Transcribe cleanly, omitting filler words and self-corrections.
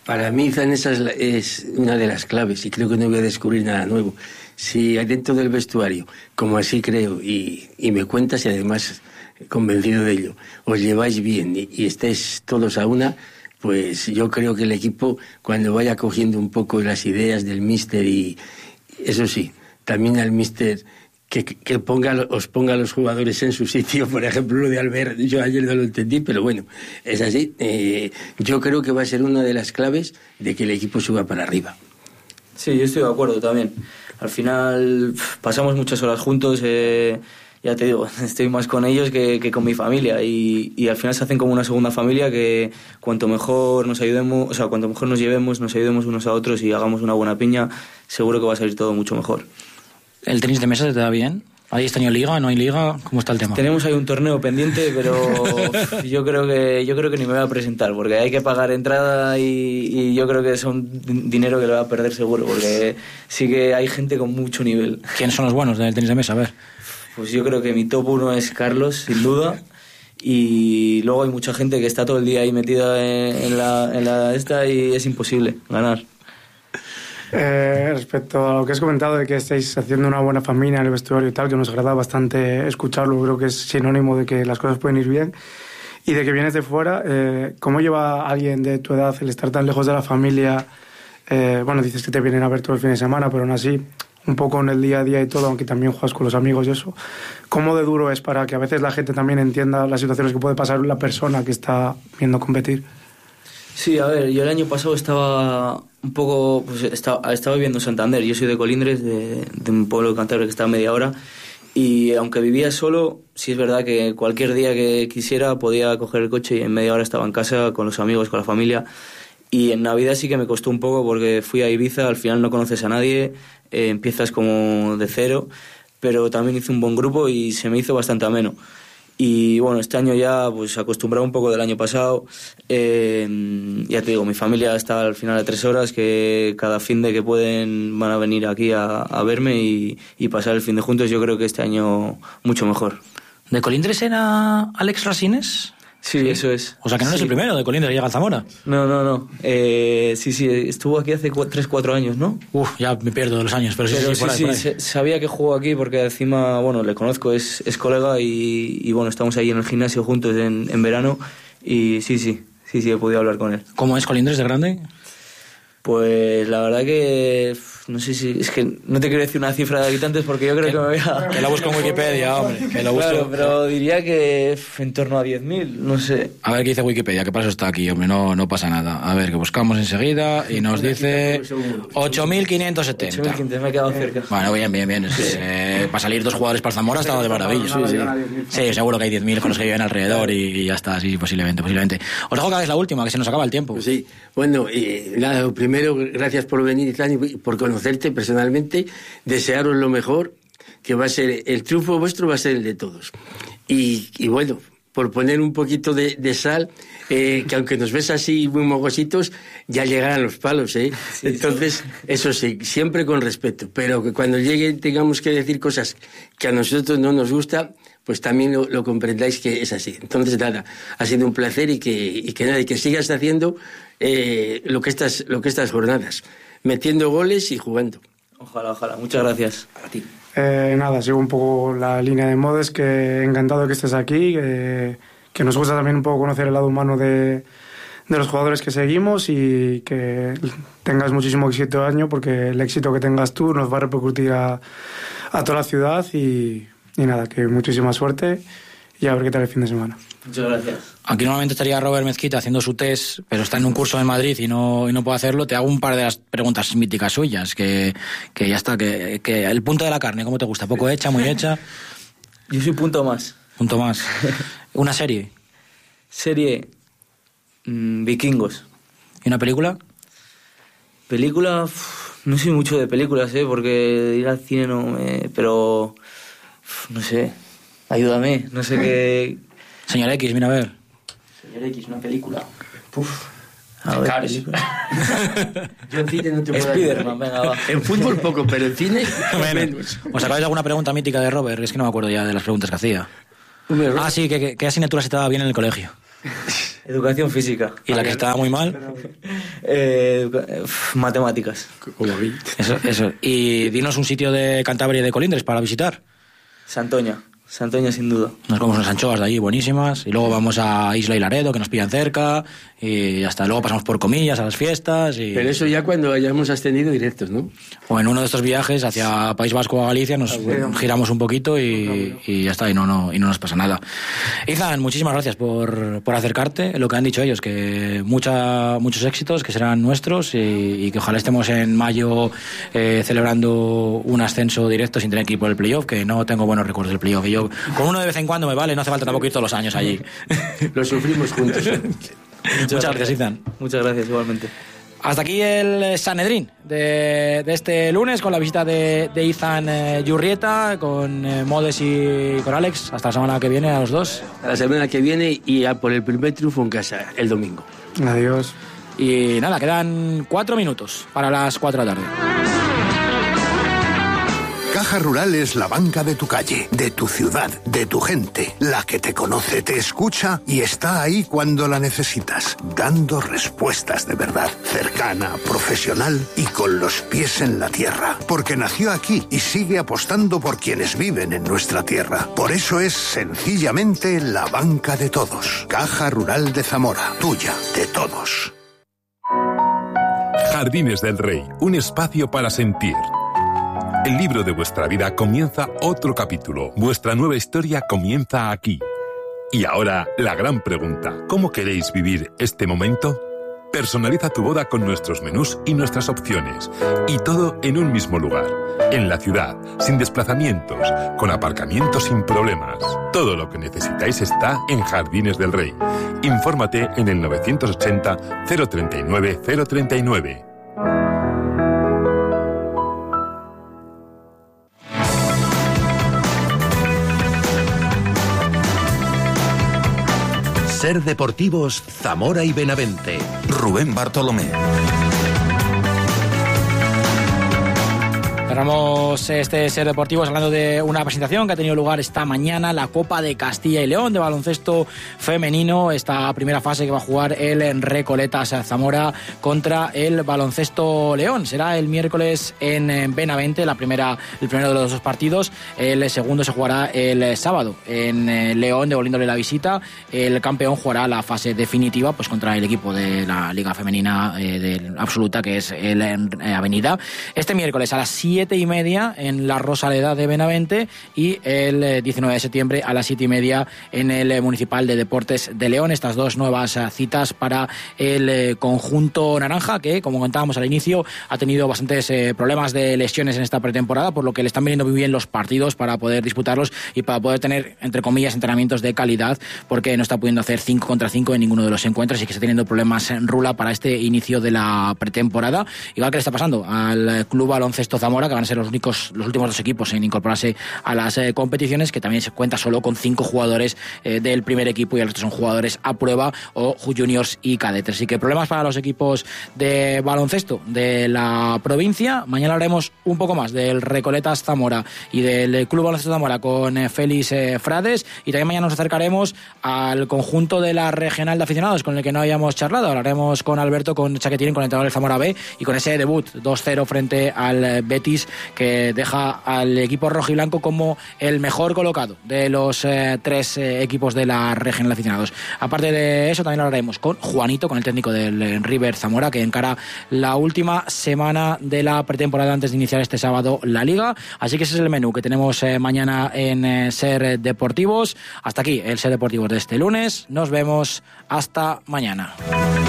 Para mí, Zan, esa es una de las claves y creo que no voy a descubrir nada nuevo. Si dentro del vestuario, como así creo, y me cuentas y además convencido de ello, os lleváis bien y estáis todos a una, pues yo creo que el equipo, cuando vaya cogiendo un poco las ideas del míster y eso sí, también al míster que os ponga a los jugadores en su sitio. Por ejemplo, lo de Albert, yo ayer no lo entendí, pero bueno, es así. Yo creo que va a ser una de las claves de que el equipo suba para arriba. Sí, yo estoy de acuerdo también. Al final pasamos muchas horas juntos, ya te digo, estoy más con ellos que con mi familia y al final se hacen como una segunda familia que cuanto mejor nos ayudemos, o sea, cuanto mejor nos llevemos, nos ayudemos unos a otros y hagamos una buena piña, seguro que va a salir todo mucho mejor. ¿El tenis de mesa te da bien? ¿Hay este año liga? ¿No hay liga? ¿Cómo está el tema? Tenemos ahí un torneo pendiente, pero yo creo que ni me voy a presentar, porque hay que pagar entrada y yo creo que es un dinero que lo va a perder seguro, porque sí que hay gente con mucho nivel. ¿Quiénes son los buenos del tenis de mesa? A ver. Pues yo creo que mi top 1 es Carlos, sin duda. Y luego hay mucha gente que está todo el día ahí metida en la esta y es imposible ganar. Respecto a lo que has comentado de que estáis haciendo una buena familia en el vestuario y tal, que nos agrada bastante escucharlo, creo que es sinónimo de que las cosas pueden ir bien y de que vienes de fuera. ¿Cómo lleva alguien de tu edad el estar tan lejos de la familia? Bueno, dices que te vienen a ver todo el fin de semana, pero aún así, un poco en el día a día y todo, aunque también juegas con los amigos y eso. ¿Cómo de duro es para que a veces la gente también entienda las situaciones que puede pasar la persona que está viendo competir? Sí, a ver, yo el año pasado estaba un poco, pues estaba viviendo en Santander. Yo soy de Colindres, de un pueblo de Cantabria que está a media hora. Y aunque vivía solo, sí es verdad que cualquier día que quisiera podía coger el coche y en media hora estaba en casa con los amigos, con la familia. Y en Navidad sí que me costó un poco porque fui a Ibiza, al final no conoces a nadie, empiezas como de cero, pero también hice un buen grupo y se me hizo bastante ameno. Y bueno, este año ya pues acostumbrado un poco del año pasado. Ya te digo, mi familia está al final de 3 horas, que cada fin de que pueden van a venir aquí a verme y pasar el fin de juntos. Yo creo que este año mucho mejor. ¿De Colindres era Alex Rasines? Sí, eso es. O sea que no eres el primero de Colindres que llega al Zamora. No. Sí, estuvo aquí hace 3-4 años, ¿no? Ya me pierdo de los años, pero sí, por ahí. Sabía que jugó aquí porque encima, bueno, le conozco, es colega y bueno, estamos ahí en el gimnasio juntos en verano y sí, he podido hablar con él. ¿Cómo es Colindres de grande? Pues la verdad que no sé si es que no te quiero decir una cifra de habitantes porque yo creo que me voy a... Que la busco en Wikipedia, hombre. Que la busco. Claro, pero diría que en torno a 10.000, no sé. A ver qué dice Wikipedia, que para eso está aquí, hombre, no pasa nada. A ver, que buscamos enseguida y nos dice 8.570. 8.500, me he quedado cerca. Bueno, bien. Para salir 2 jugadores para Zamora está de maravilla. Sí, seguro que hay 10.000 con los que viven alrededor y ya está, sí, posiblemente. Os dejo que hagáis la última, que se nos acaba el tiempo. Pues sí, bueno, nada, primero, gracias por venir y por conocerte personalmente, desearos lo mejor, que va a ser, el triunfo vuestro va a ser el de todos. Y bueno, por poner un poquito de sal, que aunque nos ves así muy mogositos, ya llegarán los palos, ¿eh? Sí, entonces, eso sí, siempre con respeto, pero que cuando llegue tengamos que decir cosas que a nosotros no nos gusta, pues también lo comprendáis que es así. Entonces, nada, ha sido un placer y que sigas haciendo lo que estas jornadas, metiendo goles y jugando. Ojalá. Muchas gracias. A ti. Nada, sigo un poco la línea de Modes, que encantado de que estés aquí, que nos gusta también un poco conocer el lado humano de los jugadores que seguimos y que tengas muchísimo éxito de año, porque el éxito que tengas tú nos va a repercutir a toda la ciudad y nada, que muchísima suerte y a ver qué tal el fin de semana. Muchas gracias. Aquí normalmente estaría Robert Mezquita haciendo su test, pero está en un curso en Madrid y no puede hacerlo. Te hago un par de las preguntas míticas suyas, que ya está, que el punto de la carne, ¿cómo te gusta? ¿Poco hecha, muy hecha? Yo soy punto más. Punto más. ¿Una serie? Vikingos. ¿Y una película? Película, no soy mucho de películas, porque ir al cine no pero no sé, ayúdame, no sé qué. Señor X, mira a ver. Señor X, una película. A ver, yo en cine no te puedo Spiderman, venga, va. En fútbol poco, pero en cine menos. ¿Os acabáis de alguna pregunta mítica de Robert? Es que no me acuerdo ya de las preguntas que hacía. Sí, ¿qué asignaturas se te daba bien en el colegio? Educación física. ¿Y la que estaba muy mal? Matemáticas. Eso. Y dinos un sitio de Cantabria y de Colindres para visitar. Santoña sin duda. Nos comemos unas anchoas de allí buenísimas y luego vamos a Isla y Laredo, que nos pillan cerca, y hasta luego pasamos por Comillas a las fiestas. Pero eso ya cuando hayamos ascendido directos, ¿no? O en uno de estos viajes hacia País Vasco o a Galicia nos giramos un poquito y ya está, y no nos pasa nada. Izan, muchísimas gracias por acercarte. Lo que han dicho ellos, que muchos éxitos, que serán nuestros y que ojalá estemos en mayo celebrando un ascenso directo sin tener que ir por el playoff, que no tengo buenos recuerdos del playoff. Yo con uno de vez en cuando me vale, no hace falta tampoco ir todos los años allí. Lo sufrimos juntos. Muchas gracias, Izan. Muchas gracias, igualmente. Hasta aquí el Sanedrín de este lunes con la visita de Izan Yurrieta, con Modes y con Alex. Hasta la semana que viene a los dos. A la semana que viene y a por el primer triunfo en casa el domingo. Adiós. Y nada, quedan 4 minutos para las 4 de la tarde. Caja Rural es la banca de tu calle, de tu ciudad, de tu gente, la que te conoce, te escucha y está ahí cuando la necesitas, dando respuestas de verdad, cercana, profesional y con los pies en la tierra, porque nació aquí y sigue apostando por quienes viven en nuestra tierra. Por eso es sencillamente la banca de todos. Caja Rural de Zamora, tuya, de todos. Jardines del Rey, un espacio para sentir. El libro de vuestra vida comienza otro capítulo. Vuestra nueva historia comienza aquí. Y ahora, la gran pregunta. ¿Cómo queréis vivir este momento? Personaliza tu boda con nuestros menús y nuestras opciones. Y todo en un mismo lugar. En la ciudad, sin desplazamientos, con aparcamientos sin problemas. Todo lo que necesitáis está en Jardines del Rey. Infórmate en el 980 039 039. Ser Deportivos Zamora y Benavente. Rubén Bartolomé. Cerramos este Ser Deportivos hablando de una presentación que ha tenido lugar esta mañana, la Copa de Castilla y León de baloncesto femenino, esta primera fase que va a jugar el Recoletas Zamora contra el Baloncesto León. Será el miércoles en Benavente, el primero de los dos partidos. El segundo se jugará el sábado en León, devolviéndole la visita. El campeón jugará la fase definitiva pues contra el equipo de la Liga Femenina absoluta, que es el Avenida. Este miércoles a las 7:30 en la Rosaleda de Benavente y el 19 de septiembre a las 7:30 en el Municipal de Deportes de León. Estas dos nuevas citas para el conjunto naranja, que como comentábamos al inicio ha tenido bastantes problemas de lesiones en esta pretemporada, por lo que le están viniendo muy bien los partidos para poder disputarlos y para poder tener, entre comillas, entrenamientos de calidad, porque no está pudiendo hacer 5 contra 5 en ninguno de los encuentros y que está teniendo problemas en Rula para este inicio de la pretemporada. Igual que le está pasando al Club Baloncesto Zamora, que van a ser los últimos dos equipos en incorporarse a las competiciones, que también se cuenta solo con 5 jugadores del primer equipo y el resto son jugadores a prueba o juniors y cadetes. Así que problemas para los equipos de baloncesto de la provincia. Mañana hablaremos un poco más del Recoletas Zamora y del Club Baloncesto Zamora con Félix Frades, y también mañana nos acercaremos al conjunto de la regional de aficionados con el que no habíamos charlado. Hablaremos con Alberto, con Chaquetín, con el entrenador del Zamora B, y con ese debut 2-0 frente al Betis, que deja al equipo rojiblanco como el mejor colocado de los 3 equipos de la regional de aficionados. Aparte de eso, también hablaremos con Juanito, con el técnico del River Zamora, que encara la última semana de la pretemporada antes de iniciar este sábado la Liga. Así que ese es el menú que tenemos mañana en Ser Deportivos. Hasta aquí el Ser Deportivos de este lunes. Nos vemos hasta mañana.